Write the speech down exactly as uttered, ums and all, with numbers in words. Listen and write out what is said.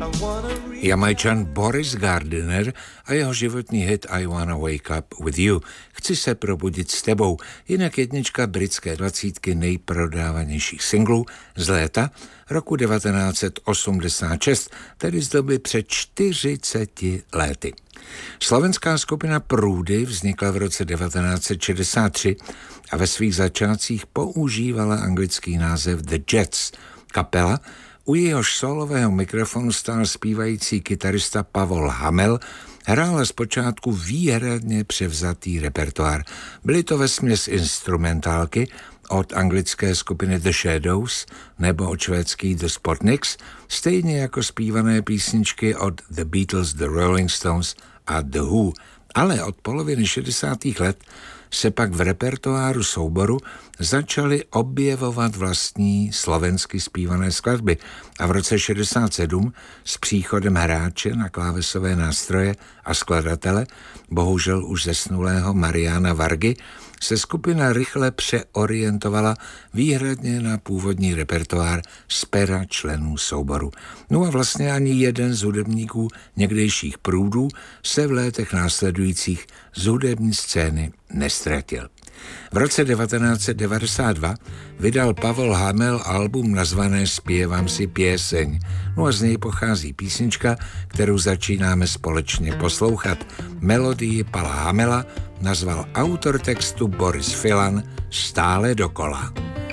Jamajčan Boris Gardiner a jeho životní hit I Wanna Wake Up With You. Chci se probudit s tebou, jinak jednička britské dvacítky nejprodávanějších singlů z léta roku devatenáct set osmdesát šest, tedy z doby před čtyřiceti lety. Slovenská skupina Průdy vznikla v roce devatenáct set šedesát tři a ve svých začátcích používala anglický název The Jets. Kapela, u jehož solového mikrofonu stál zpívající kytarista Pavol Hamel, hrála zpočátku výhradně převzatý repertoár. Byly to vesměs instrumentálky od anglické skupiny The Shadows nebo od švédských The Spotniks, stejně jako zpívané písničky od The Beatles, The Rolling Stones a The Who. Ale od poloviny šedesátých let se pak v repertoáru souboru začaly objevovat vlastní slovensky zpívané skladby a v roce šedesát sedm s příchodem hráče na klávesové nástroje a skladatele, bohužel už zesnulého Mariana Vargy, se skupina rychle přeorientovala výhradně na původní repertoár z pera členů souboru. No a vlastně ani jeden z hudebníků někdejších Průdů se v létech následujících z hudební scény nestratil. V roce devatenáct set devadesát dva vydal Pavol Hamel album nazvané Zpěvám si pieseň. No a z něj pochází písnička, kterou začínáme společně poslouchat. Melodii Pala Hamela nazval autor textu Boris Filan Stále dokola.